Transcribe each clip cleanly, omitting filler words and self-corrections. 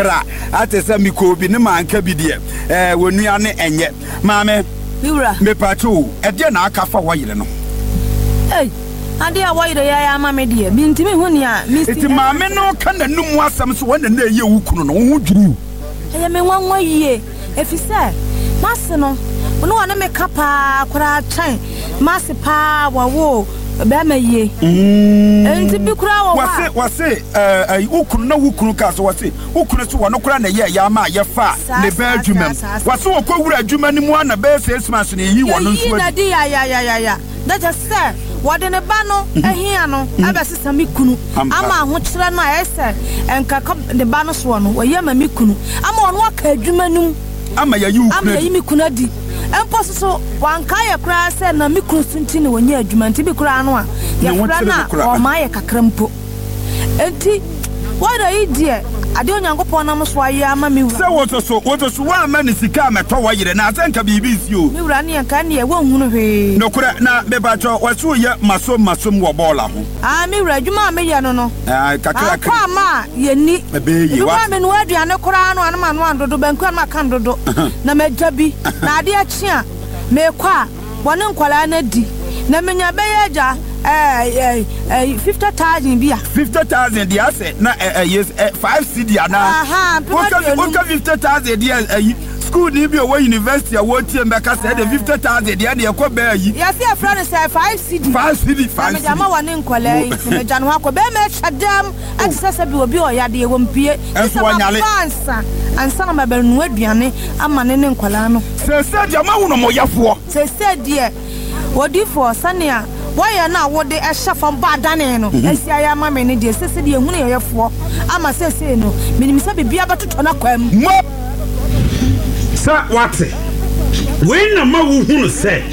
ra atesa miko bi ne manka bi de wonua ne enye maame miwura me pacho e de na aka fa wayire no ade a wayire ya mame de bi ntimi huni a misti eti maame no ka na numu asam so wona na eye wukunu no wo dwuru eye me wanwa yie efise mase no ono wana me kapa kura chan mase pa wawo be ma yie enti bi kura wo wase wukunu na wukunu ka so wase wukunu so wono kura na ye ya ma ye fa ne ba adwuma wase wo ko wura adwuma ni mu ana be Christmas ne yi wono so na di ya that just say what in a bano ehia no abesesa mikunu ama ho kire no ayese enka the banos one wo ye ma mikunu ama ono aka adwuma num ama ya yi ama yi mikunu adi empo so wanka ye kura se na mikunu sunti ne wonya adwuma nti bi kura no a ye kura na o ma ye kakrampo enti what are you dear ade onyankopon na mso aye ama miwura se woto so wa ma ne sika meto wayire na asenka bibi si o miwura ne yanka ne ye wonhunu hwe no kura na bebacho waso ye masom wo bola ho miwura adwuma me ye no kakra kwa ma ye ni ebe wa me no aduane kura no anama no andodo banku anama kan dodo na majabi na ade achi a me kwa bone nkwala na di na menya be ye ja 50,000 bia 50,000 dia say na yes 5 cedi ana okay 50,000 dia school ni bi o university a wo tie mbeka say the 50,000 dia na ekọ ba yi yes your friend say 5 cedi me jama wane nkwala yi me janu akọ be me chadam atisese bi obi o yade e wompie ansa na mabanu aduane ama ne nkwala no se jama wo no mo yafo se die wodi for sania why na wode e shafam badane no asia ya mame ne de sese de ehunu yeyefo ama sese no minimisa bibia batoto na kwam sa wate we na ma wo hunu se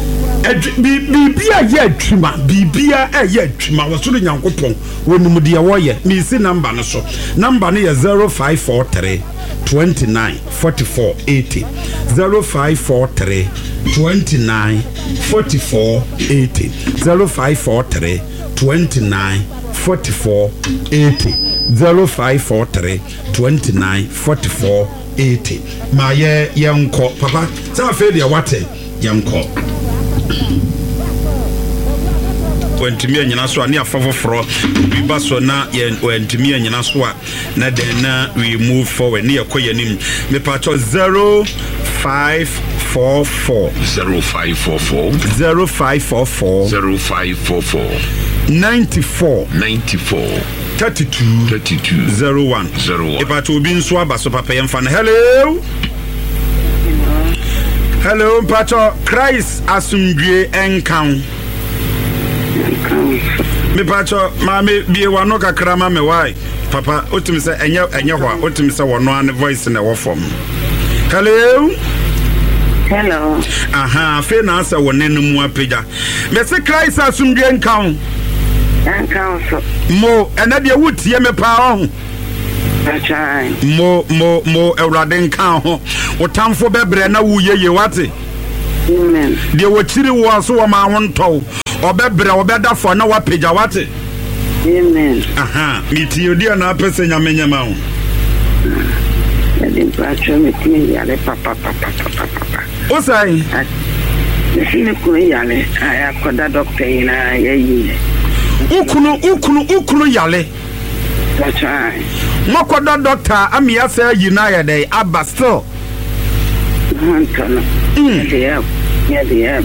bibia ye atwima bibia ye atwima wasoro nyankopon wonum de ye mi si number no so number no ye 0543 29 44 80 0543 29 44 80 0543 29 44 80 0543 29 44 80 ma ye yanko papa sa fe de wate yanko wentimi anyina so ani afofoforo biba so na wentimi anyina so na den na we move forward ne yakoya nim me pacho 0544 0544 94 32 01 epacho obi nso abaso papa yemfa na hello pacho Christ asumdwe enkan me pacho mame bie wano kakra ma me why papa otimi se enye ho otimi se wono an voice na wo form hello aha fe na asa wonenu mu apega me se Christ asumdwe enkan so mo ena de wutie me pa ho mo ewrade nkan ho otamfo bebre na wuyeye wate amen de wo chiri wo aso wo ma ho ntow obebre obedafo na wapeja wate amen aha miti odi na apese nyamenyama ho edin pacho miti yale papa osai sini ku yale aya koda doctor ina yeyi ukunu yale achai mokoda doctor amia say yina dey aba still Montana yeah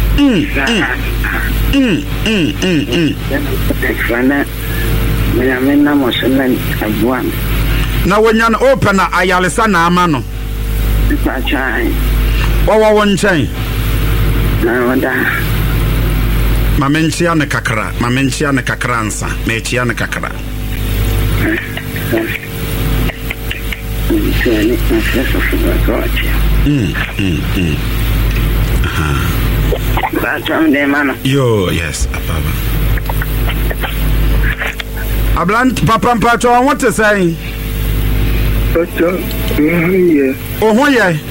na wanya na open na ayalesa na ama no achai wawa wonchen na wada mamenchia ne kakra ansa mechia ne kakra yo yes ababa ablant papa mpacho I want to say ohoye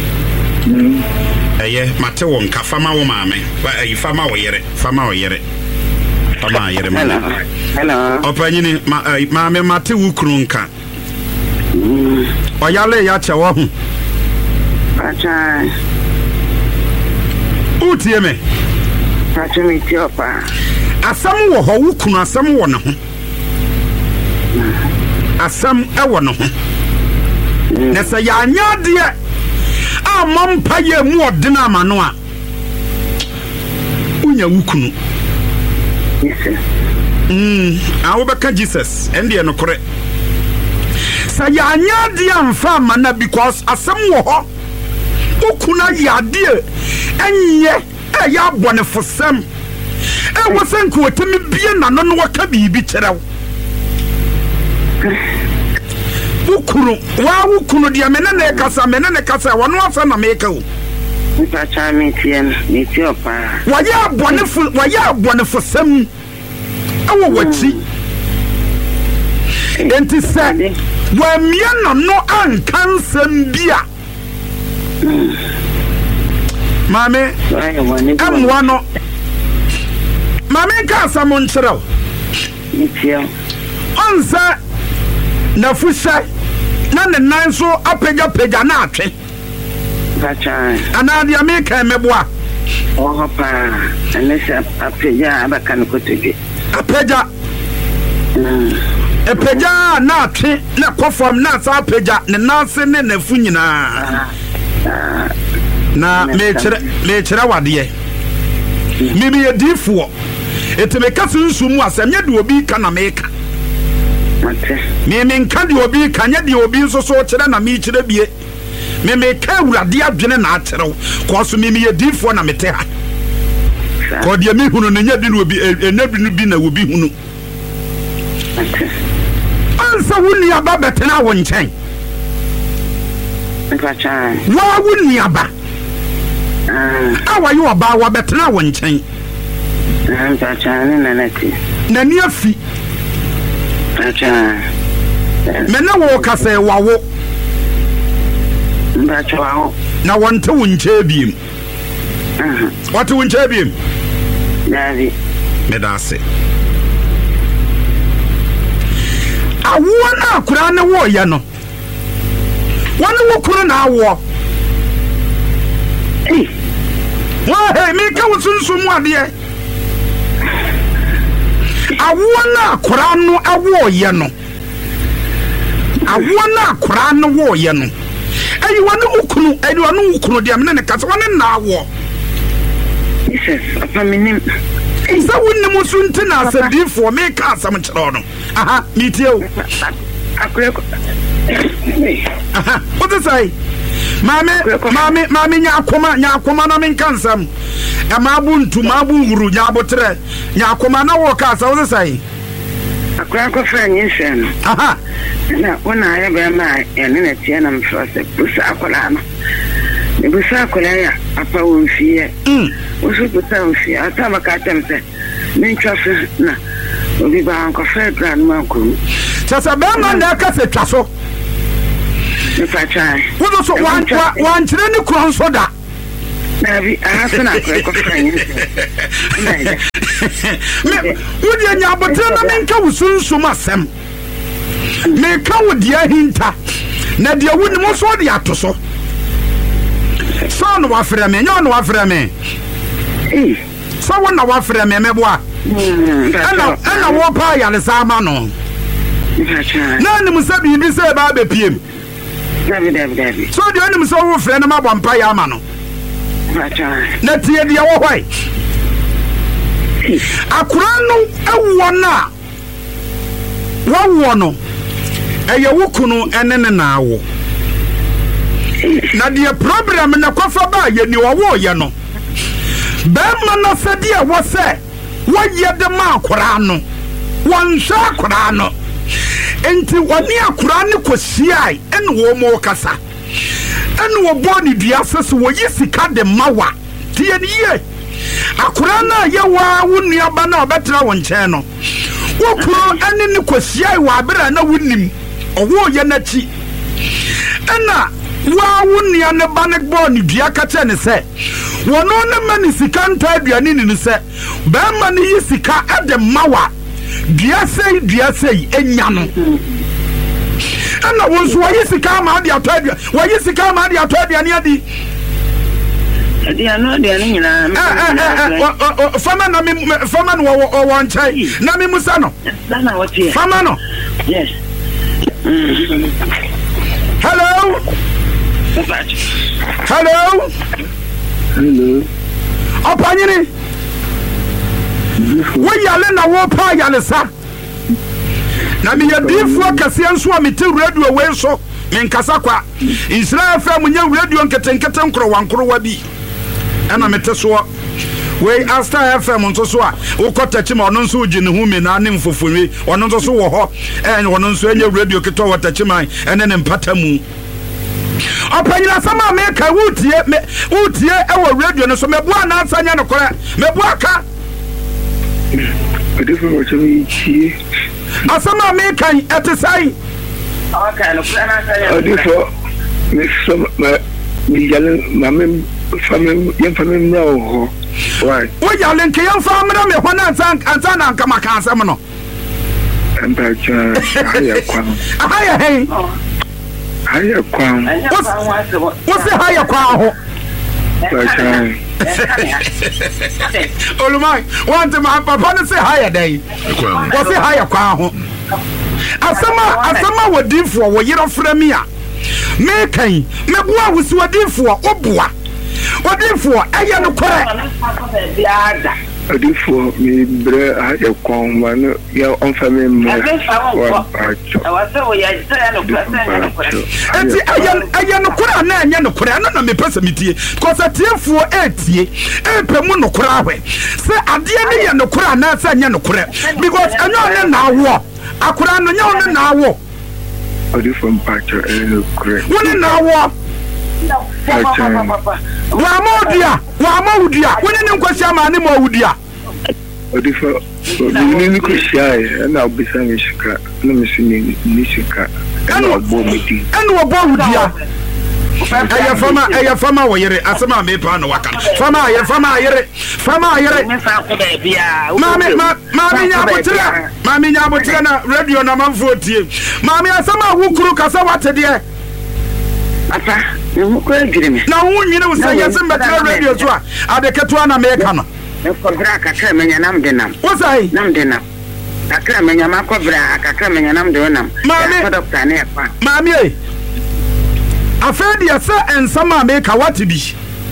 mate won ka fama wo maame fama wo yere fama yere hello opanyini maame mate wo kru nka oyale ya che wo hu Pacha. Utie me. Pacha mi ti opa. Asam wo ho wo kunu asam wo ne ho. Asam e wo ne ho. Na se ya anya de a mampa ye mu odena amano a. Unya wo kunu. Yes. Awo beka Jesus ende no kore. Sa ya anya de amfa mana because asam wo ho. Ukuna yade enye ya bone fosam. E wosanku wotemi bie na no no waka bibi kyerɛw. Ukuru wa ukunu dia menene kasa wono asa na meka o. Pacha mi ti opa. Waya bone fosam. Awo wachi. Enti se wa mia no ankansam bia. Mame amwa no Mame ka samon kyerɛw Mitio onsa na fusa na ne nan so apega na atwe Pacha ana dia me ka meboa pa anese apega abaka no kotoge apega apega na atwe na kofam na sa apega ne nanse ne nafu nyina na me kyerɛ wade mimi ye difo eteme kaso nsumu asem nye de obi ka na meka mimi nka de obi ka nye de obi nso so kyerɛ na me kyerɛ bie mimi ka awurade adwene na akyerɛw ko so mimi ye difo na mete ha ko de mi hunu ne nya bi no obi enabi no bi na obi hunu ansa wuni aba betena wo nkyɛn wa wuni aba awa yo aba wa betena wo nkyɛn na ni afi mena wo kase wawo na wonte wo nkyɛ biem what wo nkyɛ biem Davi medase awo na akura ne wo ye no wone wo kuro na awo wa he me ka wo sunsumu ade awo na akura no awo ye no awo na akura no wo ye no ayi wone ukunu ayi wone ukunu de amene ne kase wone na awo Jesus apa minim sa wonni musunti na asabifo me ka asam kyerɛ no aha mitieo akureko aha what is say mame nya akoma na men kansam amabu ntuma abu huru nya abotre nya akoma na wo ka sa what is say akureko fa nyinhwe no aha na wona ya be ma ene na tie na mfrose busa akola no ne busa akola ya apa wonfie usu busa wonfie ata makata mse mentwafe na obi ba anko fa grand man ko sasa be ma na ka se twaso ne pacha wo so wan kyerɛ ne kron so da na bi ahasana akureko fa nyinhwe me wo de nya abotre na men ka wusunsum asem me ka wo dia hinta na dia wuni mo so de atoso so no wafrɛ me nya no wafrɛ me so wo na wafrɛ me meboa ana wo pa ya le sama no na ni musa bibi se ba be piem David so de ani musa wo frɛ na ma bompa ya ama no na tie dia wo hwai akura no ewo na wo no eye wo kunu ene ne na awo na the problem na kofa ba ye ni wo ye no be ma no se dia wo se wo ye de ma akura no won sha akura no enti woni akura ne kosiai ene wo mo kasa ene wo boni dua sese wo yisika de mawa tie ni ye akura na ye wa wonu aba na obetra wo nkyɛn no wo kuro ene ne kosiai wa abera na wonim owo ye na chi ena wa wonu ne ba ne boni dua ka kyɛ ne sɛ wono ne mani sika nta aduane ni ne sɛ ba ma ne yisika ade mawa dua sei enya no ana wo so wayi sika ma ade atodua wayi sika ma ade atodua ne adi dia no nyina fama na me fama no wo nchai na me musa no na what here fama no yes hello opanyini wo yale na wo pa yale sa na me yadifu akase nso a mete radio we so me nkasa kwa Israel FM nya radio nketenkete nkoro wankoro wa bi ana mete so we Asta FM nso so a wo kotachi ma ono nso uji ne hu me na ne mfofonwe ono nso so wo ho ono nso enya radio keto watachi man ene ne mpata mu opanyina sama me ka wutie e wo radio no so mebua na asanya no kora mebua ka Adifo mo chemi chi asama me kan etesai okay no plan asanya Adifo me so me yale mame famem na ho why wo yale nke yan famra me ho na ansa na nka maka asem no amba cha haya kwa haya hey haya kwa wo se haya kwa ho Olumai want my papa say higher day was it higher kwa asama wadifo wo yero frame a me kan mebua wusi wadifo obua wadifo eye no kore Adifo me bre haya kwa man ya on family mo wa awaso ya tsaya no plasa no kore enti eye no kore na anya no kore na me pesa mitie because atiefo etie empemu no kore ahwe se ade ne ye no kore na se anya no kore because anya ne na awo akora no nya ne na awo Adifo mpacho kore woni na awo wa maudia woni ne nkwasi ama ne maudia Adifo ni ko shai na obisa ni shika na misini ni shika na obo meti eno obo udia aya fama wo yere asema me pa no waka fama ayere mami nya botira na radio na manfo tie mami asema wukuru kasa watede ata ne mu ko agirime na hu nwine wo se yese mbetira radio so a adeketo na me ka no ne kobra kakra menya nam de nam wo sai nam de nam kakra menya makobra kakra menya nam de nam mami doctor ne kwa mami afedi asa ensama me ka watibi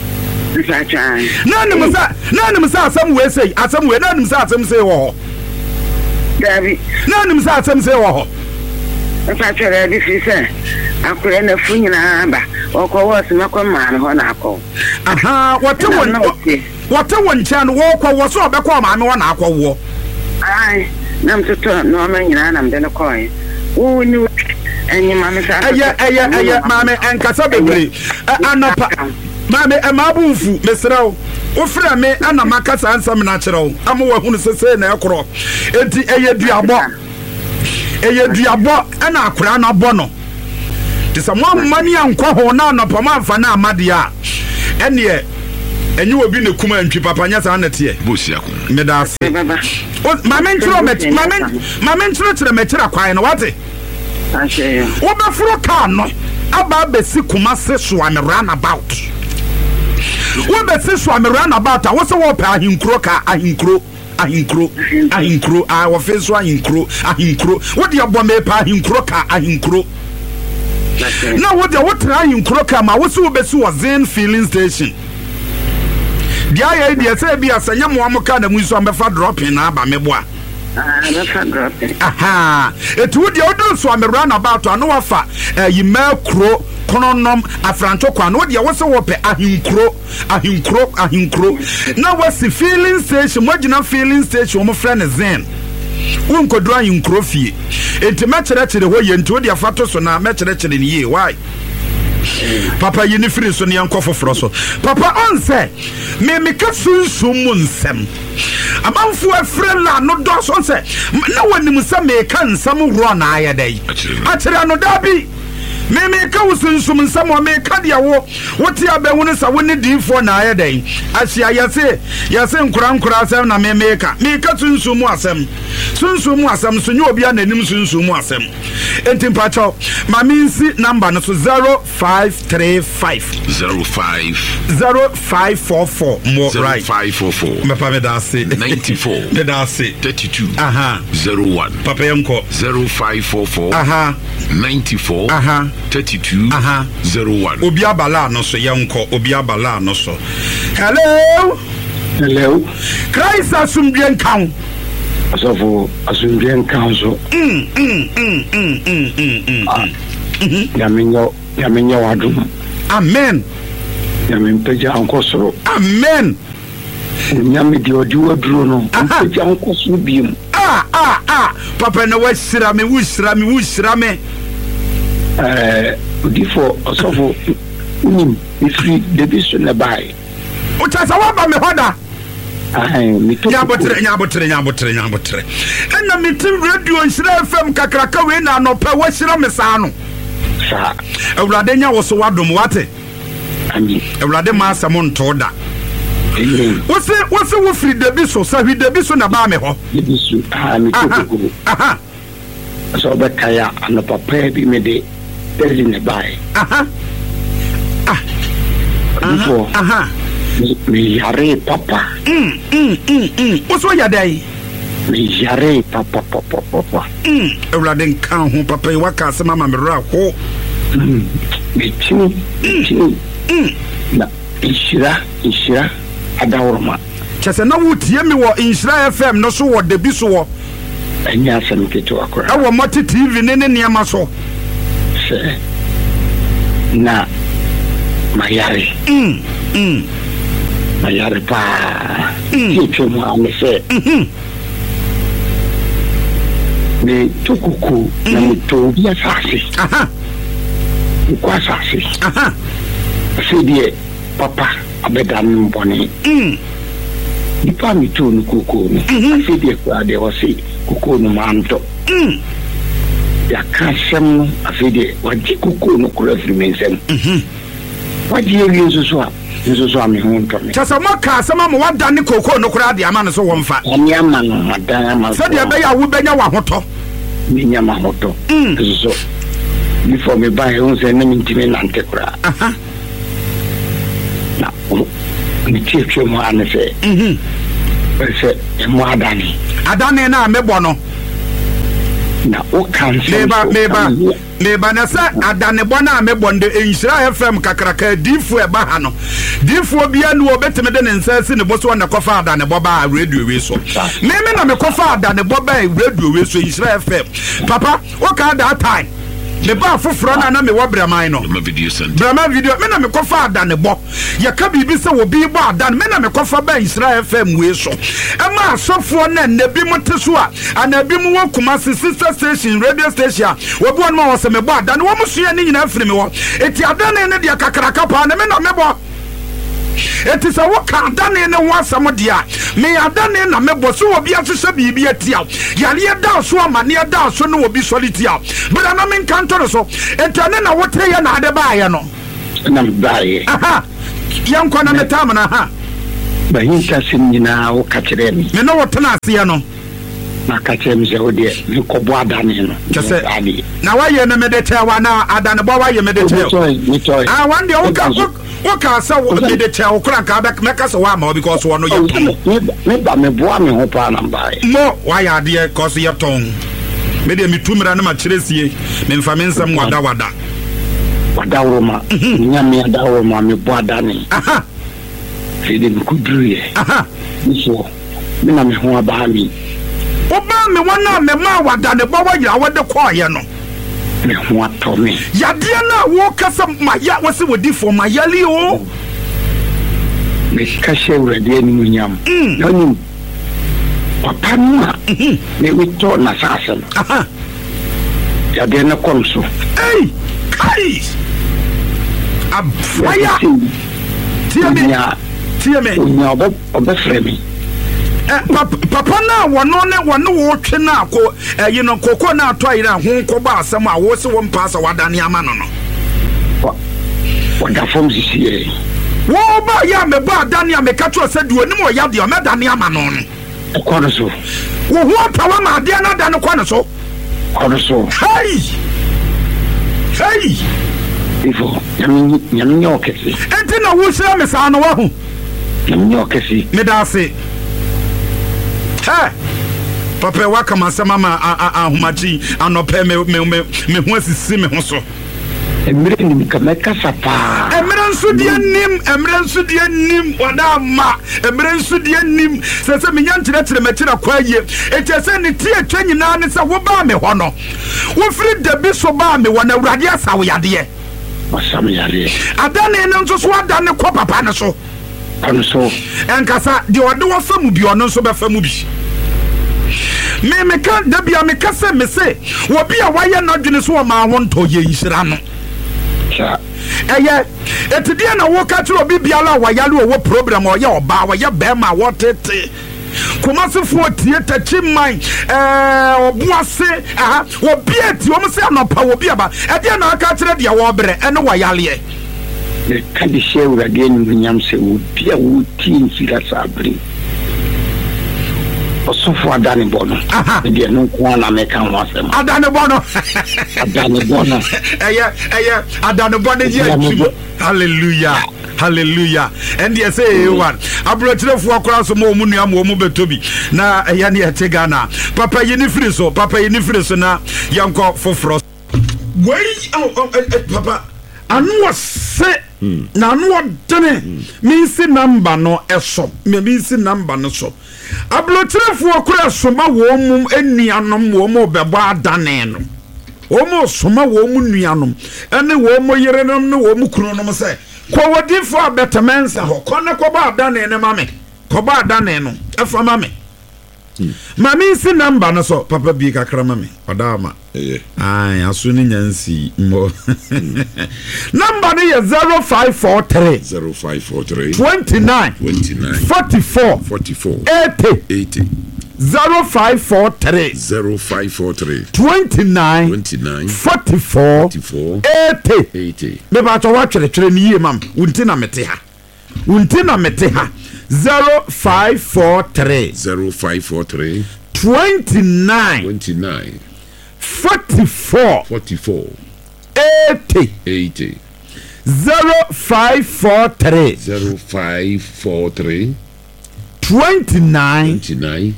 nanim sa asam we sei asam we nanim sa asam sei wo Davi nanim sa asam sei wo nfa chere bi fi se akure na funyina ba okwo wo makọ ma no ho na akọ aha wote won chan wo kwa wo so obekọ ma me wo na akọ wo ai nam toto no ma nyina nam de no koy wo ni enyi ma me sa aya mame enkasa bebre anopa mame emabufu mesrawo wo fra me ana makasa ansam na kyerɛw amo wa hunu sese na ekoro enti eye duabo ana akora na bɔ no tisamo mani ankɔ ho na anopa ma mfa na amade a ene enyi obi ne kuma antwi papa nya sa na tie bosiako medase mame ntro kyerɛ mɛkyerɛ kwae no wate wo befro ka no aba besi kuma se so am run about wo besi so am run about wo se wo pa ahinkro ka ahinkro wo fe so ahinkro wo de abo me pa ahinkro ka ahinkro na wo de wo tra ahinkro ka ma wo se wo besi wo zen filling station dia ya dia se bia sanya mo amoka na mu so am befa dropping na aba meboa aha etu dia odo so am run about anu wafa yima kro kononom afranto kwa no dia wo se wo pe ahinkro na wasi filling station mogina filling station mo frɛ zen won kodura ahinkro fie enti mɛkyerɛkyerɛ ho ye enti wo dia fato so na mɛkyerɛkyerɛ ni ye why papa yini free so ne yankɔ foforo so papa on say me ka sunsum mu nsɛm amanfo afre la no do so say na wanim sɛ me ka nsɛm woro na ayɛ dai akyerɛ no da bi me ka usunsum nsam o me ka dia wo woti abehunu sa woni difo na ayeden asia yase nkura asem na me ka sunsumu asem sunyo obi ananim sunsumu asem entimpacho maminsi number no so 0544 more right 0544 me pa me da say 94 me da say 32 01 papa yanko 0544 94 32 01 obi abala no so yanko obi abala no so hello Christ asumdien kan asofo asumdien kan so yamenyo wadum amen yamempeja ankosoro amen nyame di odi waduro no mpeja ankosoro biem papa na wasira me odifo asofo unim ifri debiso na bai o chasa wa ba me hoda mi to nyabotre enna mi tim radio Nhyira FM kakraka we na anopa wasira me saa no sa awurade nya wo so wadom wate ami awurade ma asam nto da wose wo free debiso sa hwi debiso na ba me ho debiso mi to ko so ba kaya anopa pa bi me de na bai odifo me yare papa what's what you day me yare papa everything kan ho papa e waka se mama me ra ho me chini na ishira adawroma chese na wutie me wo Nhyira FM no so wo debi so wo anya asem keto akora awo moti TV ne niam so se na mayare mayare pa kicho mo amese me tukuku na mtobia sasi kwa sasi sedie papa abedan mboni ipa mi tu nukuku sedie kwa de wasi kuku no manto ya kasem afide waji kuku no kula frimensem waji yesu so ami honto me chasa maka asema mo wadane koko no kura de ama no so womfa ani ama no madan ama so de be ya wo benya wa hoto ni nyama hoto so before me buy on say na mintime nante kura na ni tietwe mo ane se se mo adane na mebo no na o cancel meba na sa adane bona mebo nde Nhyira FM kakraka difu e ba ha no difu bia no obeteme de nsasi ne boso na kofa adane boba radio we so me na me kofa adane boba radio we so Nhyira FM papa o ka that time me ba foforo na me wo braman no braman video me na me kofa adane bo ya ka bibi se wo bi bo adane me na me kofa ba Nhyira FM we so e ma asofo na nabi moteso a anabi mu wo kuma sister station radio station wo bo no wo se me bo adane wo musua ni nyina afiri me wo eti adane ne dia kakraka pa na me na me bo eti sa wo ka adane ne ho asam dia me adane na me bo so wo bia hwehwe bibi atia yale da so amane da so no wo bi solitia bra na me nkanto so etane na wo teye na ade baaye no na baaye yanko na metam na ba hinta sinnyina wo ka kire me no wo tena ase no na ka kire me se wo de me ko bo adane no kese na wa ye na me de chewa na adane bo wa ye me de chewa one day wo ka sa wo me de chewa kura ka ba me ka so wa ma because wo no ye ton me ba me bo me ho pa na baaye mo wa ya de cause ye ton me de mi tumira na ma kiresie me mfa me nsam wada wadawroma nyame adawroma me bo adane fide mkudruye so mina me ho aba mi oba me wona me ma wadane bo wa ya wode koye no me ho ato me yade na wo kasa maya wose wodi for mayali o me kashe urade ni munyam nani papa ma me wito na sasa yade na komso hey kai abfaya tie me unya obefremi papa na wono wo twe na ko koko na ato ayira ho ko ba asam a wo se wo mpasa wadane ama no wada fam sisi wo ba ya me ba dani ameka to se duo nim o ya de o me dani ama no no kono so wo ho tawa ma de na dani kono so hey ifo nyami okesi enti na wo hira me sa no wa hu nyami okesi me da se papa wa kama sama ma ahomachi anope me ho asisi me ho so emre ni kameka sapa emre nsu de nim wada ma emre nsu de nim se me nyankyere mekira kwaye etese ne tie atwa nyina ne se wo ba me ho no wo firi dabi so ba me wona awurade asawo yade masam yare adane ne nso so adane ko papa ne so anso enkasa de ode wo famu bi ono nso be famu bi me ka dabia me ka se me se wo bi a waye no dwene so ma ho nto ye yira no etidie na wo ka tiro obi biala wa yale wo program o ye oba wa ye be ma wo tete komasefo tie tachi man obuase wo bieti wo mse anopa wo biaba ede na aka kire de wo bere ene wa yale e ka di shewra genu nyam se wo bia wo tin fira sabri osofo adane bono de no ko na me kan wasem adane bono adane bono ye hallelujah and you say one abrochirefo akora so mo mu nua mo betobi na ya ne ete Ghana papa yini free so na yanko foforo wei papa anu wase na anu odene mi si number no eso mi si number no so abrochirefo akora so ma wo mu enuanom wo mo bebo adane no wo mo so ma wo mu nuanom ene wo mo yerenom ne wo mu kunonom se ko wodi fo abetamensa ho kone ko ba adane ne mame ko ba adane no efa mame mami si number no so papa bi kakra mame odama ai aso ni nyansi mo number no ye 0543 29 44 80 0543 29 44 80 me ba to wa twere ni ye mam wunti na mete ha 0543 29 44 80 0543 29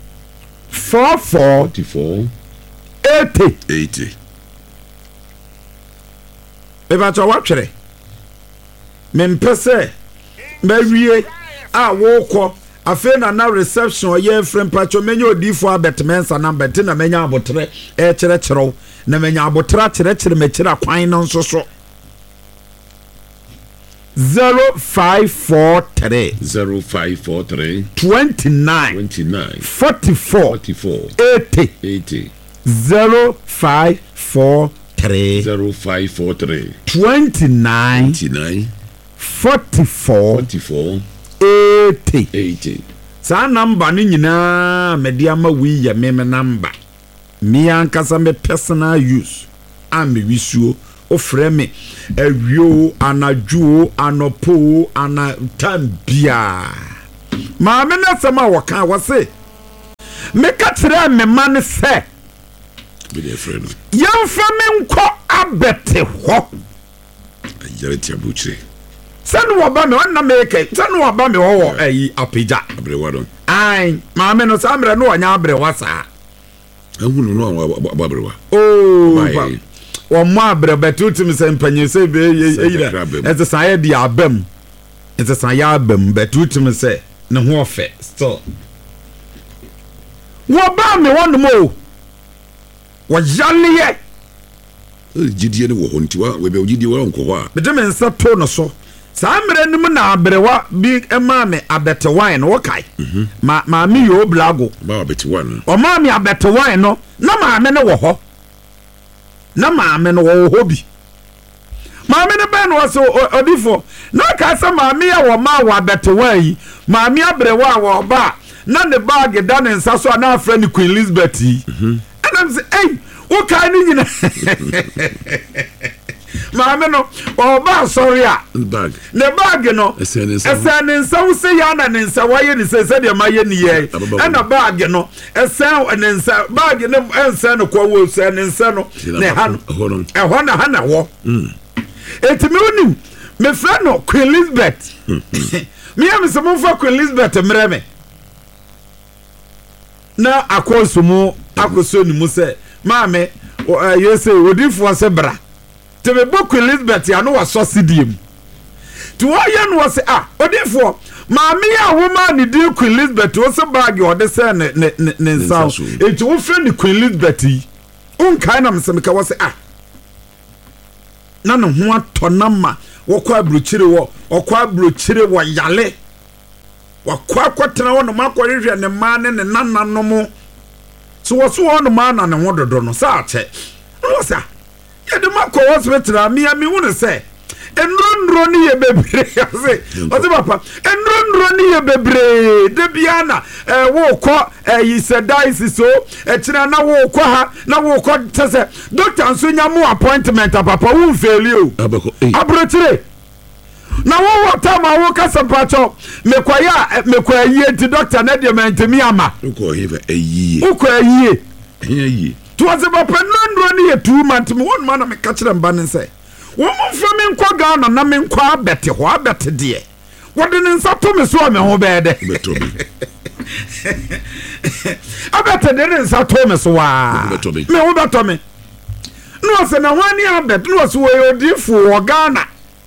44 80 Beba to watchere mempese mawie a woko afe na reception ye frem pacho menye odifo abetmensa number te na menya abotre kire kiro na menya abotra kire mekira kwan no nso so 0543 29 44 80 0543 29 44 80 sa number ni nyina mediama wi ya meme number mi ankasa me personal use am wisuo ofre me awio anajuo anopo anatambia ma me na sama woka wose me ka kire me man se be the friend yamfa me nko abete ho ajare ti abuchire sanu waba me onna meke sanu waba me wo ayi apija abrewa don ai ma me no samre no nya abrewa sa ehunu no abrewa oh o mo abrebetu tim se mpanye se be eyira ese san ye di abam ese san ya abam betu tim se ne ho ofe still waba me wonu mo wo yale gidie ne wo hontiwa we be gidie wo nko ho a be dem nsa to no so samre nim na abrewa bi ema me abete wine no kai ma mi yo blago ba abete wine o ma mi abete wine no na ma me ne wo ho na ma me no wo ho bi ma me ne ben wo so odifo na ka sa ma me ya wo ma wo abete wine ma mi abrewa wo ba na ne bag da ne nsa so na afra ni Queen Elizabeth and I'm say hey wo kai ni nyina maame no oba sorry a bag ne bag no ese ne nsa wo se ya na ne nsa waye ne se de ma ye ne ye na bag no ese ne nsa bag ne ensa no kwa wo se ne nsa no ne ha no ehọ na ha na wo etimi onim me friend no Queen Elizabeth me am se mo fa Queen Elizabeth mreme na akosumu akoso ni mu se maame yese odifo se bra te me boku Elizabeth ya no waso sidiem to oye no se odifo maame ya woma ni di Queen Elizabeth wo se bag o de se ne nsa enti wo friend ni Queen Elizabeth unkai na mse meka wo se na no ho atonama wo kwa abrochire wo okwa abrochire wo yale wakwa kwatena wo no makorehwe ne ma ne nananom so wo no ma na ne ho dodo no sa ache no sa ye de makọ hospital ami hu se enro ni ye bebre ase o se papa enro ni ye bebre de biana wo kọ yisedai so kira na wo kọ ha na wo kọ tese doctor nso nya mo appointment papa wo fail o abrochire na wo tama wo kasa pacho mekwaya yi ti doctor na de mentemi ama uko yiye yiye to was about penandro ni 2 months me won man me ka kire mba ne se wo mo fa me nkwa ga na me nkwa abete ho abete de wo de nsa to me so me ho be de abete de nsa to me so wa me ho beto me no se na wani abete no so we odifu wo Ghana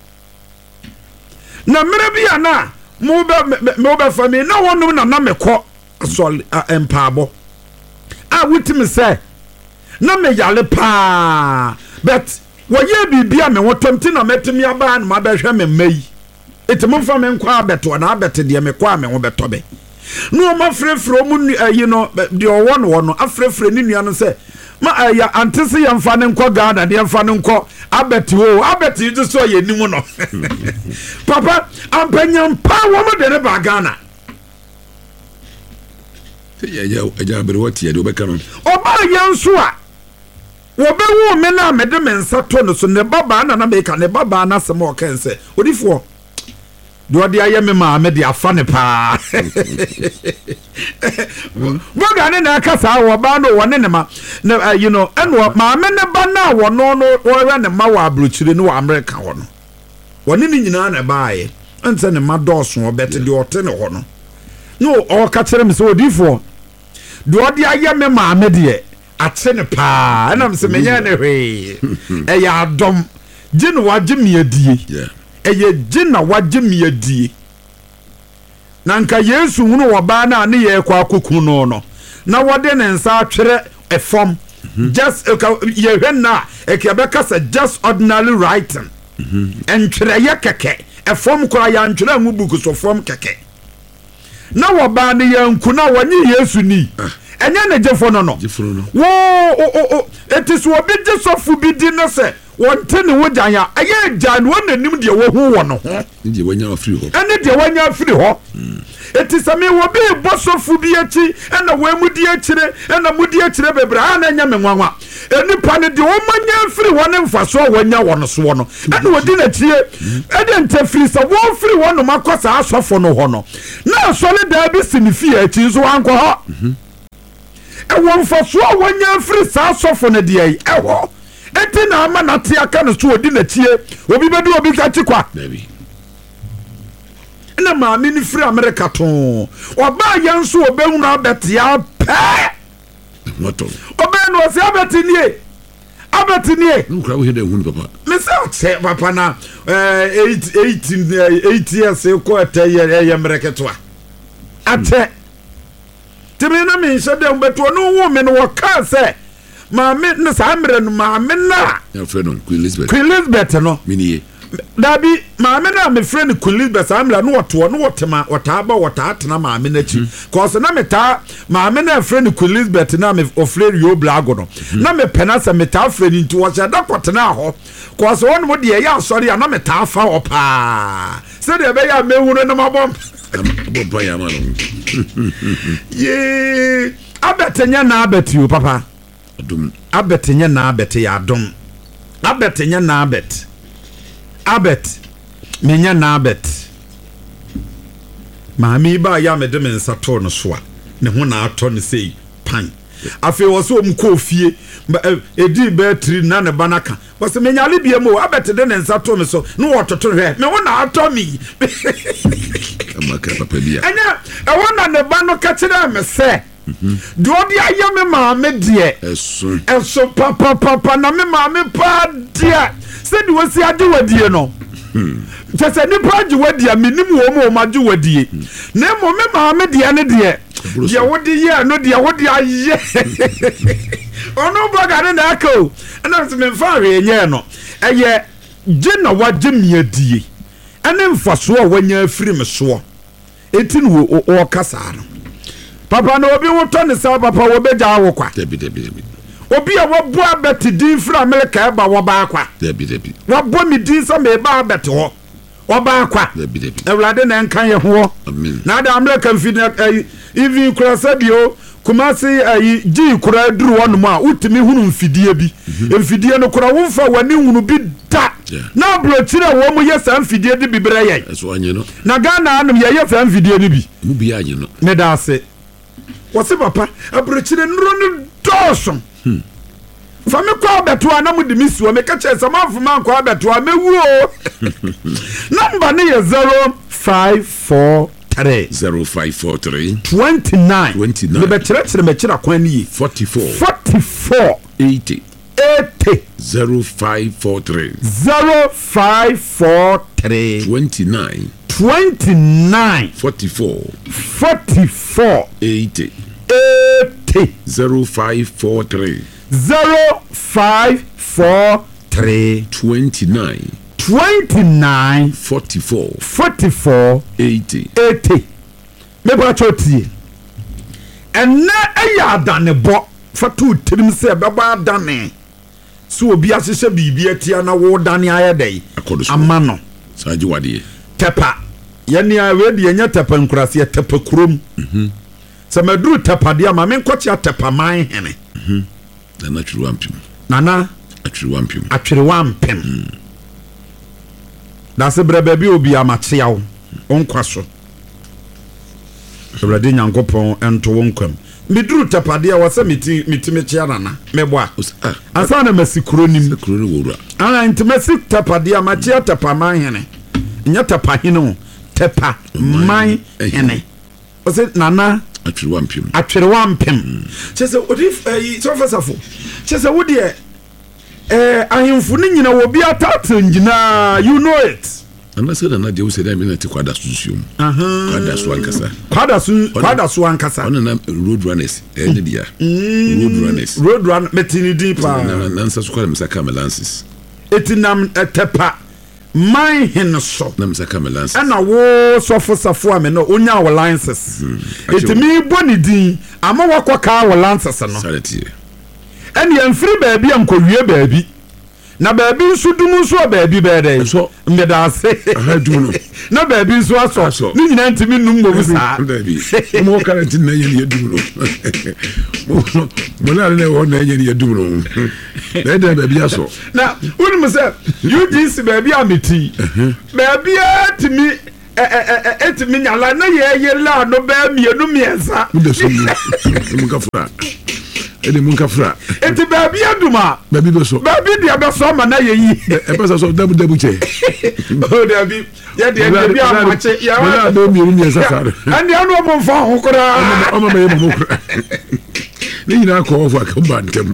na mere bia na mo be fa me na wonu na mekọ asol empaabo wutimi say na me yale pa but woye bibia me wotomti na metimi aba na mabehwe me mai etimo fa me nkwa abeto na abete de me kwa me ho betobe no ma frefre mu yi no de owo no afrefre ni nua no say ma ya antisi ya mfa ne nkọ Ghana de mfa ne nkọ abeti ju so ye nimu no papa ampanyam pa wo mo de ne ba Ghana ya bere wati ya de obeka no oba yanso a wo be wo me na me de me nsa to no so ne baba na me ka ne baba na sem o kan se odifo do de aye me ma me de afa ne pa boga ne na kasa wo ba no wone ne ma you know eno ma me ne ba na wo no wo ne ma wa abrochire ne wa America wo no wone ni nyina na baaye ense ne ma doso obete de ote ne ho no no o ka kire me so odifo do de aye me ma me de ache ne pa na me se me nya ne hwe e ya adom gine wa gimi adie eye gina wagimi adie na nka Yesu hunu woba na ne ye kwa koku no na wode ne nsa atwere efom just ye hwenna ekebeka sa just ordinary writing entwere ye keke efom kora ya ntwere mu buku so fom keke na woba ne yanku na wonye Yesu ni enye ne jefo no wo etiso obi jesofu bi di no se wonte ne wojan ya aye jan wonanim de wo hu wo no ho de wanya afiri ho ene de wanya afiri ho etisame wo bi bosofu bi achi ena wo amudi achire ena mudi achire bebra na nya me nwanwa enipa ne de wo manya afiri ho ne mfaso wanya wo no so no ena wodi na chie ede ntafiri sa wo afiri wo no makosa asofo no ho no na sole da bi sinifie achi so anko ho wo mfaso wanya afiri sa asofo no de ai eho eti na ama na tia ka no so odi na chie obi bedu obi ka chikwa baby na ma mi ni free America to oba yanso obehu na abeti ya pe moto oba no se abeti nie nkra wo hede hu papa me se papa na 8 years ko ate ye America to ate timi na mi se de mbeto no wo me no wo ka se maame ne samre no maame na ya friend Queen Elizabeth no mini dabi maame na me friend Queen Elizabeth samre no woto no wotema wotaba wotatena maame na chi cause na meta maame na friend Queen Elizabeth na me ofre yo blago no na me penasa meta friend nti wo da kwotena ho cause won mo de ya sorry na meta afa opa se de be ya mehunu na mabom boba ya ma no ye abetenya na abeti o papa adum abetenya na abeti ya adum abetenya na abet Abet menya na abet maami ba ya me de me nsa to no so a ne ho na ato ne sei pan afi wo so mko fie edi battery na ne banaka wo se menya le bia mo abet de ne nsa to me so no wototo hwe me ho na ato mi amaka papa bia anya e wo na ne ba no ka kire me se do di aye me maame de eso papa na me maame pa de se di wo si ade wadie no Chese ni praji wadie minim wo mo maji wadie na mo me maame de ne de dia wodi ye no dia wodi aye ono baga na akọ na se me fa hwe nye no eye gina waje miadie ene mfaso a wanya afiri me so eti no o kasa no papa na obi woto ne sa papa wo beja wo kwa debi obi a wo bo abeti din fra America eba wo ba akwa debi wo bo mi din sa me ba abeti ho wo ba akwa debi ewlade na nkan ye ho na da America mfini even krasadio kumasi ji kura duru wonu ma utimi hunu mfidie bi mfidie no kura wo fa wani hunu bi da na blochire wo mu yesa mfidie di bibere ye eso anye no na Ghana anum ye yesa mfidie ni bi mu bi anye no me da ase wose papa abrochire nro no doson fami kwa beto ana mu di misuo me ka che sama afuma kwa beto a mewu o number ne ye 0543 29 me betere me kira kwan ni 44 80 0543 29 44 80 0543 29 44 80 me ba chotie enne eya adane bo fatu tirim se be ba adane so obi asese bibi atia na wo dane ayedai amano saji wade tepa yani awe de nya tepa nkurase tepa kurom se maduru tepa de ama me nkochi tepa man hene na natural wampim nana atwere wampim da se brebe bi obi amachia wo onkwaso Obrade Nyankopon ento wonkwam miduru tapade a wasa mitime chia nana meboa ansa na masikuro nim ana intimasi tapade a machia tapa man hene nya tapa hene tepa man hene ose nana atwere wampim chese odif sofasafo chese wodi ahemfu ni nyina wo bia tatu nyina you know it ana se na dia wo se da me na ti kwada susuum kwada su ankasa ona na road runners ne dia road runners metini dipa na nsa su kwada msaka melances etinam tepa man hinso na msaka melances ana wo sofo ame no onya wo licenses etimi boni din ama wakoka wo licenses no salati ene yamfiri baabi ankowie baabi na baabi nso dumu nso baabi beede so mbedase ahaduno na baabi nso aso ni nyina ntimi num mo bisa baabi mo karantin na yeli yedumuno mo na ne wo na yeli yedumuno na da baabi aso na unum se UGC baabi ameti baabi atimi etimi nyala na ye la no ba mienu miensa mo kafura ele munkafra enti baabi aduma baabi beso baabi dia beso ma na yeyi e pesa so dabu che o dabi ya de baabi amache ya wa do mi ru sasa andi anu mo fa hokora o ma me mo kora ni nyina ko ofa ka bantem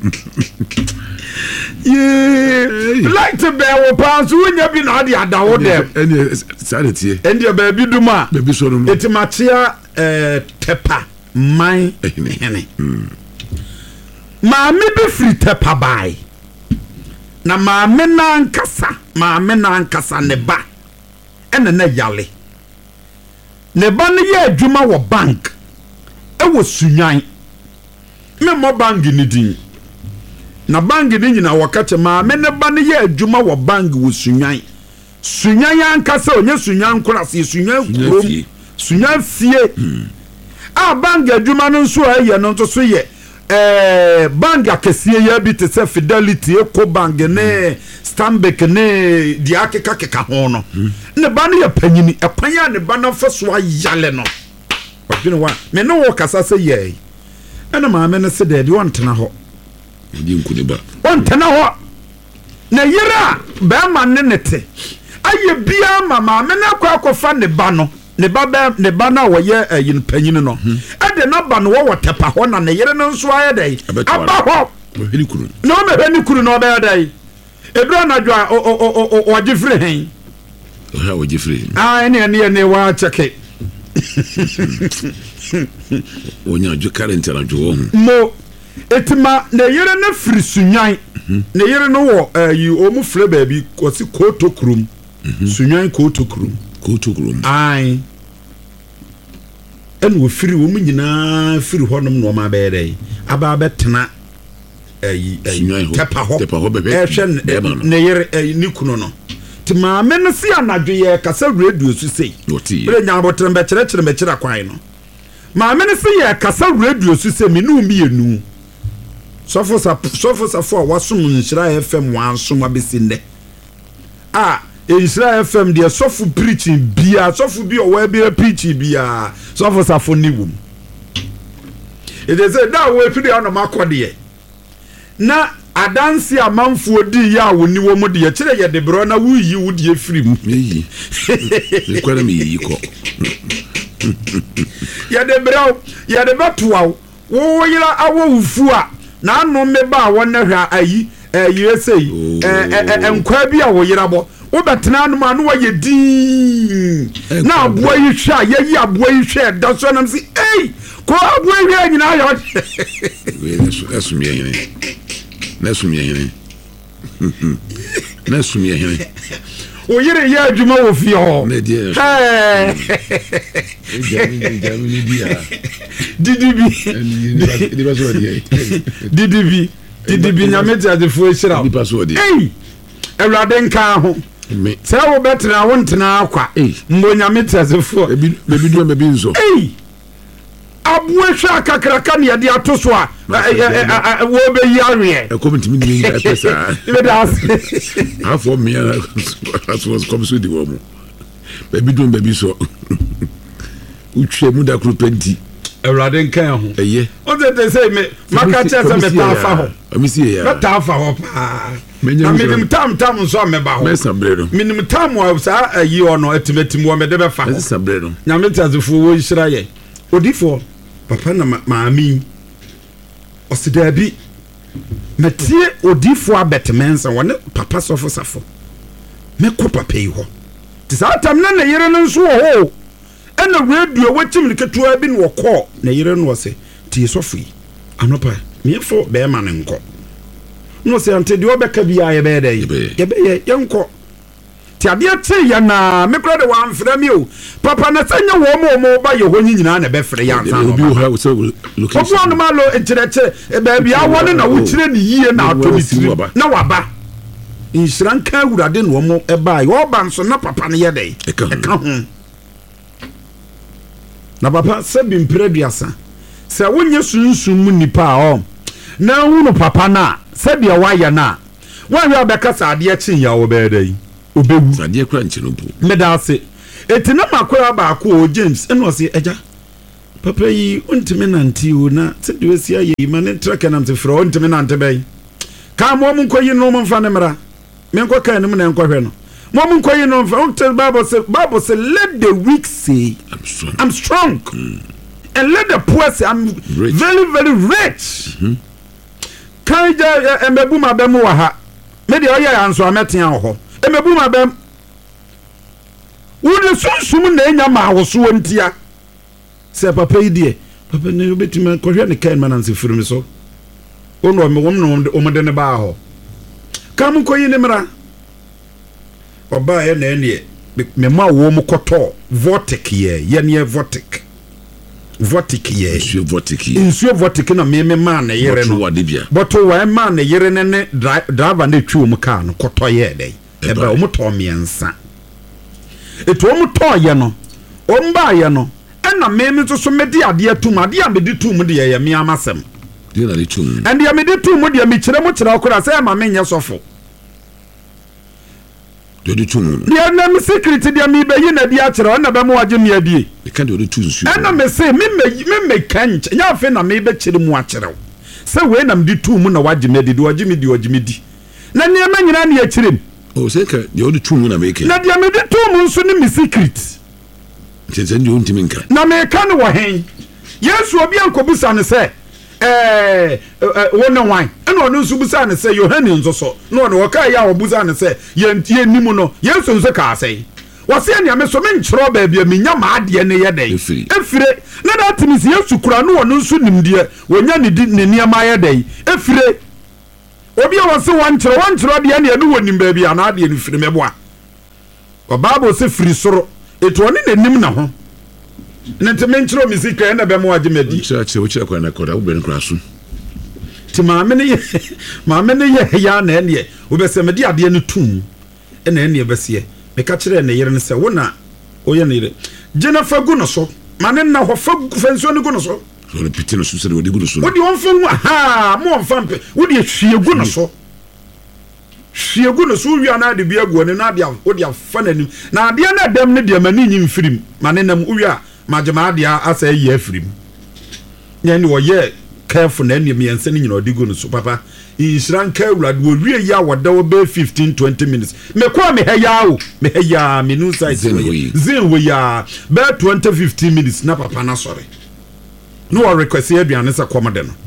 like to be wo pa so nya bi na ade adawo dem eni sanity enti baabi duma baabi so no enti machia tepa man hene maame be free tepa bai na maame na nkasa ne ba ene na yale ne ba ne ye adwuma wo bank e wo sunyan me mo bank ni din na bank ni nyina wakache maame ne ba ne ye adwuma wo bank wo sunyan ankasa onye sunyan kurase sunyan kuro sunyan fie a bank adwuma no nso aye no nto so ye bank akɛseɛ ya bi te sɛ Fidelity Eco Bank ne Stanbic ne di akeka ho no ne ba no yɛ panyini ɛkwan a ne ba no fa so ayale no ɔdwene wa me no wo kasa sɛ yɛ ɛna maame no se da bi wɔntena hɔ di nkuniba wɔntena hɔ na yere a bɛrima ne te ayɛ bia ma maame no akɔfa ne ba no ne ba na wɔyɛ yin panyini no ɛde na ba no wɔ tepa hɔ na ne yere no nso ayɛ dai aba hɔ ohini kunu na o mehwɛ ni kunu na ɔbɛyɛ dai ebra na dwa o gifre hen ha o gifre ne wa cheke onya ju current na ju mo etima na yere na firi sunyan na yere no wɔ yi o mu fre baabi kosi Kotokrum sunyan Kotokrum ai en wo firi wo mu nyinaa firi hɔnom no ma bɛyɛ dɛ aba bɛtena tepa hɔ bɛhwɛ ne yere ne kunu no ti maame no si anadwo yɛ kasa radio so sei bere nya abotrem bɛkyerɛ kwan no maame no si yɛ kasa radio so sei me no mienu sɔfo safo a wasom nhyira FM wansom abesi ndɛ Israel FM de sɔfo preaching bia sɔfo bi o bi preaching bia sɔfo safo ni wum it is say that we firi on makode na adansi amanfo di ya woni wo mu de kire ye de bro na wo yi wo de firi mu yi e kwara me yi ko ya de bro ya de batoa wo yira awo ufu a na anu me ba wo na hwa ayi USA enkwa bi a wo yira bo wo betena no ma no ye din na aboa yi hwa ye aboa yi hwa da so nam si ko aboa yi nyina ya we esumi yene o yire ye adwuma wo fie ho DDB nyamete adefo ehira Ewurade nka ho se wo betra wo ntena akwa mbo nyamete adefo bebi do mebi nzo abuwe hwa kakraka ne yade ato so a wo be yi awe committee mi ni pesa be das afọ me as was come so di wo mo bebi do bebi so utwe mu da kro 20 Ewurade nka ho eye o de say me maka che se me ta fa ho amisi ya ta fa ho pa na minim tam so me ba ho minim tam wa sa ayi ono etimetim wo me de be fa ho nyamete azufo wo yira ye odifo papa na maami osidabi metie odifo abetmensa wona papa sofo safo meko papa yi ho tisatam na yere no nso ho ena radio wachim liketua bi no ko na yere no wose tie sofo yi anopa miefo be ma ne nko no se ante de obeka bia ye be dey ye be ye yenko ti ade ate ya na mekro de wan frɛ mi o papa na sanya wo mo ba ye ho nyina na be frɛ ya ansa no obi ho ha so location obo no ma lo enkyerɛkyerɛ ba bia wone na wo kyerɛ ni yie na ato mi tiri na waba insiran ka Awurade no mo ba ye oba nso na papa ne ye dey eka ho na papa sabi mpreduasa se wonye sunsun mu nipa a na hunu papa na sabi a waya na wan hwa beka sa ade akyin ya wo be dey obewu ade kra nkyino bu medase etina makora ba ko James eno se eja papa yi untime nanti o na sedi wesi aye ma ne traka nam se fro untime nante bay ka mo mun koyi no mun fa ne mra men ko kan mu na enko hwe no mo mun koyi no fa until Bible say let the weak say I'm strong and let the poor say I'm rich. Very very rich kan ja embebu ma be mu wa ha me de oya anso ametia ho emebu ma bem wo de sunsum na enya ma wo so ntia se papa yi die papa ne obetima kohwe ne kan mananse firimi so ono me wom no omde ne ba ho kam koyi ne mra oba ye na ene me ma wo mu koto vortic ye ne vortic ye insuo vortic na me ma na yere no boto wa ma na yere ne driver na twi mu car no koto ye dey ebe o muto miensa eto o muto ye no o mba ye no ena me so medi ade atum ade a medi tum de ye me amasem Dia na de tum. And dia me de tum mo dia me kire mo kire okura say ma me nya sofo. De tum. Dia na me secret dia me be yi na dia kire na be mo waje me adie. E kan de tum su. And na me say me kan nya fe na me be kire mu a kire. Say we na me de tum na waje me di waje me di. Na ne ma nyina na ya kire. Oh say ka de tum na me ke. Na dia me de tum nso ni me secret. Tete ndio ntimi nka. Na me kan wo hen. Yesu obi ankobusa ne say wona wan eno no nso busa ne say Yohane nso so no no waka ya obusa ne say ye nimu no Yesu nso ka say wose ania me so me nkyero ba bia menya maade ne ye dai efire na da timis Yesu kura no wono nso nimde wonya ne niama ye dai efire obi a wose wan kyero de ne no wonim ba bia na ade ne fire meboa o Bible se firi soro eto ne nanim na ho na te menchiro misika na be mo agimedi chira kwa na koda wo ben kraso ti maame ne ye ya na ene wo be se mede ade ne tum na ene be se me ka kire ne yere ne se wona oye ne yere jena fagu no so mane na ho fagu fenso ne gu no so so repeat no so se wo de gu no so wo di on fagu ha mo on fampe wo di hwiegu no so hwiegu no so wi ana de bia gu ne na de wo de afa nanim na ade na dem ne de mani nyim firim mane nam wo wi a majama dia asa ye afrim nyane wo ye careful na ene miense ni nyina odigo no so papa inshran ka awrad wo wie ya woda wo be 15-20 minutes me kwa me heya o me heya me no size zin we ya be 20-15 minutes na papa na sore no wa request aduane sa komode no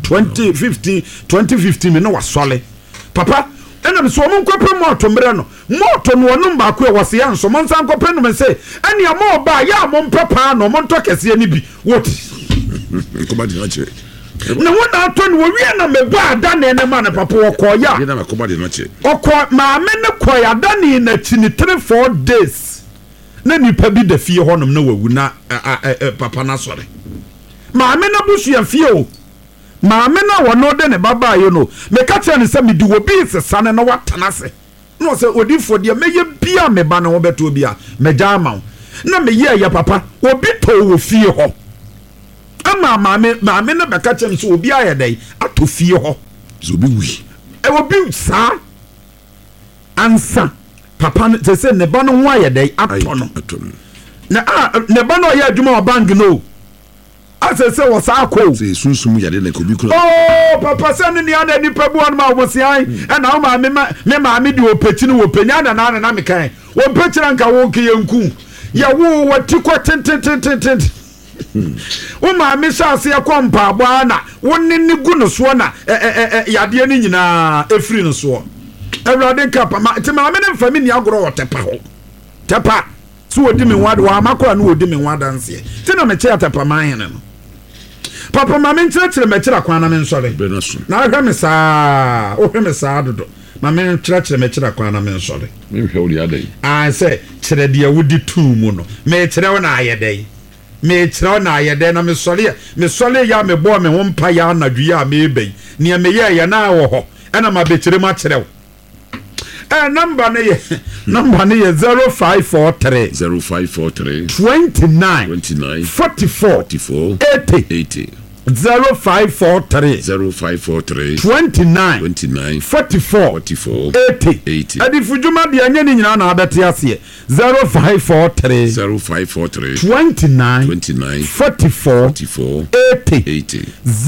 20-15 me no wa sole papa ena me so mo nkopre moto mbre no moto no no ba ko e wose ya nso mo nsan nkopre no me se ene mo ba ya mo mpapa no mo nto kese ni bi what ko ba di na che na wona to no wie na me ba da na ene ma na papa wo ko ya na me ko ba di na che okọ ma me ne ko ya da ni na chi ni 3-4 days na nipa bi da fie honom na wawu na papa na sore ma me na busu ya fie o maame na wono de ne baba yo no me ka tia ne se me di obi sesane na watana se no se odifo de meye bia me ba na wo beto bia me jama na me ye ya papa obi to wo fie ho ama maame na be ka tia me se obi aye dai ato fie ho so bi wi obi sa ansa papa se ne ba no ho aye dai ato no na ne ba no ya adwuma wa bank no ase was akọ se sunsun yade na ko bi kura oh papa se ne ya na nipa bu on ma wo se ai e na ma me ma me di opeti no openya na me kan wo pechira nka wo ke yanku ya wo wati ko ten wo ma me sha se akompa abo na wo ne gu no so na yade ni nyina efri no so Awurade kapa ma ti ma me ne mfa me ni agoro wo tepa ho tepa so odi me wad wa makora no odi me wadanse ti na me che tepa man he no papa ma me nkyerɛkyerɛ me kyerɛ kwan na me nsɔre na ahwɛ me saa o hwɛ me saa dodo ma me nkyerɛkyerɛ me kyerɛ kwan na me nsɔre me hwɛ wo ya dai sɛ kyerɛ de wodi tum mu no me kyerɛ wo na ayɛ dai me kyerɛ wo na ayɛ dai na me sɔre ya me bɔ me ho mpa ya na dwi ya me bai ne me yɛ ya na wo hɔ ɛna ma be kyerɛ ma kyerɛ wo number ne ye 0543 29 44 80 0543 29 44 80 adi fujuma de anya ni nyina na abete ase 0543 29 44 80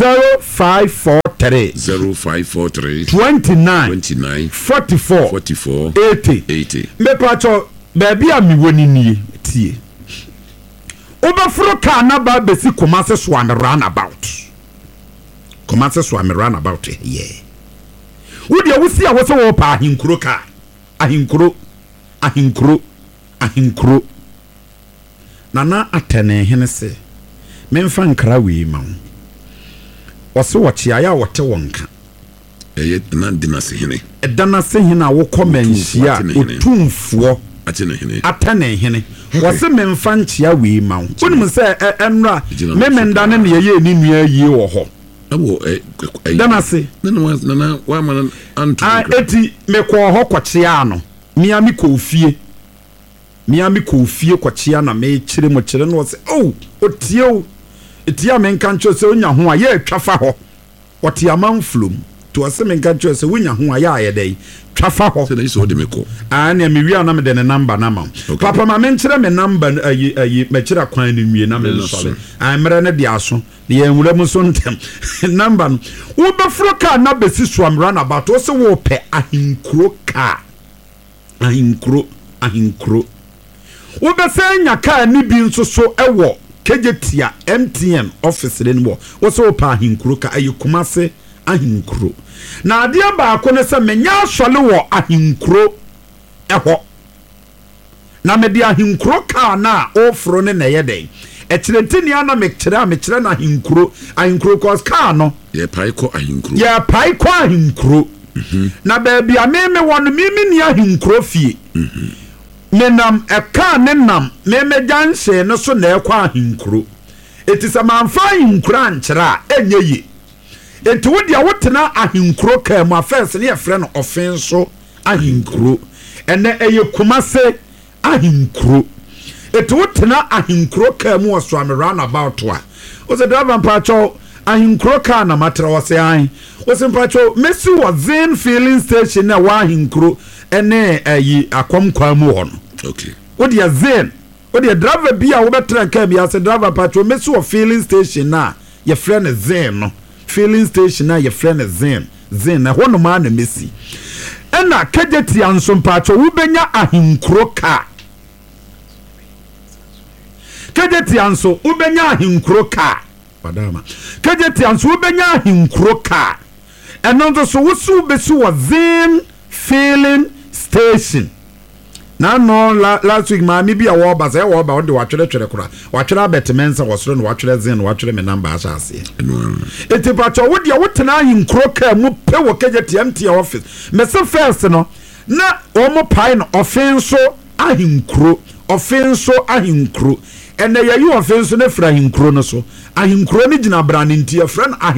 0543 29 44 80 me pacho baby a mi woni nie tie obafro ka na ba besi Kumasi so and run about Kumasi so and run about yeah wodi a wosi a wo so wo pa ahinkuro ka ahinkuro nana atene hene se memfa nkra we ma wo so wo chia ya wote wonka na dinase hene edanase hene a wo komenhia otumfuo atene hene wose memfa nchia we ma wo wonim se enra memenda ne ye ni nua yie wo ho danase nana wa man antu eti mekọ ho kwachia no miami ko fie kwachia na me chire mo chire no se oh otie o etia me nka ncho se onya ho a ye twafa ho what your man flum to a semi country as a winner who I are a day. Trafa ho. So they saw the meko. And me we are number than a number nama. Papa ma mention me number mechira kwan ni na me so. I mera na diaso. The enwura so ntem. Number wo be froka na be si swam run about wo se wo pe ahinkro car. Ahinkro. Wo be say nya car ni bi nso so ewo kejetia MTN office den wo. Wo se wo pa ahinkro car ayikumase ahinkro. Na adia ba ko ne se menya asole wo ahinkro eho. Na me dia ahinkro car na ofro ne na yeden. Echirentini ana mekira na ahinkro cause car no. Ye paiko ahinkro. Ye paiko ahinkro. Na baby ameme wonu mimi ni ahinkro fie. Menam eka ne nam meme janse no so na ekwa ahinkro. Etisa manfa ahinkro ankyera enye yi. Enti wo dia wotena ahinkro ka mu afense ne yefre no offenso ahinkro. Ene eye kumase ahinkro. Eti wotena ahinkro ka mu oso am run about wa. O se driver mpacho ahinkro ka na matra wo se an. O se mpacho mesi wo Zen filling station na wa ahinkro ene ayi akomkwa mu ho no. Okay. Wo dia Zen, wo dia driver bia wo betra ka bia se driver mpacho mesi wo filling station na ye friend Zen no. Filling station na ye friend Zen na ho no ma na mesi. Ena kejeti anso mpacho wo benya ahinkro ka. Kejeti anso ubenya ahinkro ka padama kejeti anso ubenya ahinkro ka eno so wusu besu wa Zen filling station na no last week ma mi bia wo ba say wo ba wo de watwere kura watwere abetmensa wosoro no watwere Zen watwere me number asase etipacho wo de wotena ahinkro ka mu pe wo kejeti MT office me se first no na wo mo pai no offenso ahinkro ene ya you offense ne fra ahinkro no so ahinkro ne gina brane ntia fra na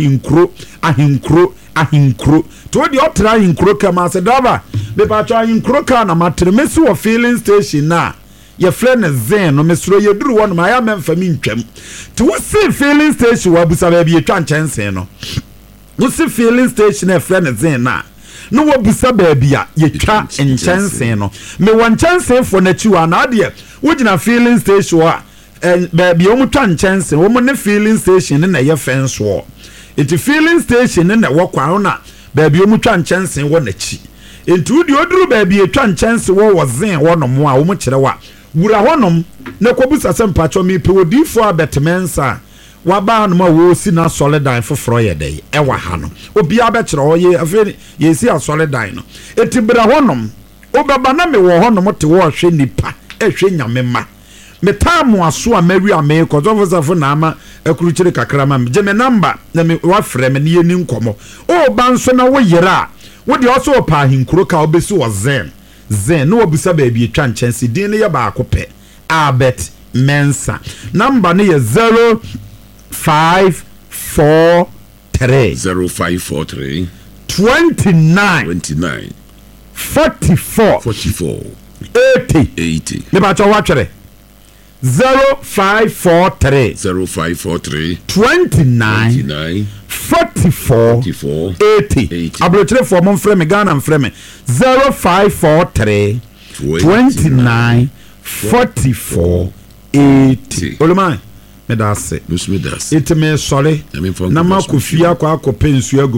ahinkro to di otra ahinkro ka ma se daba be pa cho ahinkro ka na matre mesi wo filling station na ye fra na Zen no mesuro ye duru won ma ya memfa mi ntwam to wo see filling station wa busa ba bi etwa nchensen no wo see filling station e fra na Zen na no wo busa ba bia ye twa nchensen no me won nchensen fo na chi wa na de wo gina filling station wa baby omu twa nchense wo ne filling station na ye fence wo enti filling station na wo kwa na baby omu twa nchense wo na chi enti udi oduru baby etwa nchense wo Zen wo no mo a wo mu kire wa wura honom na kobusa sempa cho mi pe odifo abetmensa wa ba no ma wo si na solidan foforo ye dey e wa ha no obi abekire wo ye afeni ye si a solidan no enti bra honom obaba na me wo honom te wo hwe nipa hwe nyamema metamu aso a mari ame ko zofo na ama akuruchire kakrama me me number na me wa frɛ me ne ni nkomo o ba nso na wo yera wo de oso pa ahinkro ka obesi wo Zen no obisa ba bi etwa nchense din ne ye ba akopɛ Albert Mensa number ne ye 0543 29 44 80 ne ba cho wa twere 0543 29 44 80 abrochire for mon frame Ghana frame 0543 29 44 80 oluma me da se it me sorry na makofia kwa akopɛ nsu agu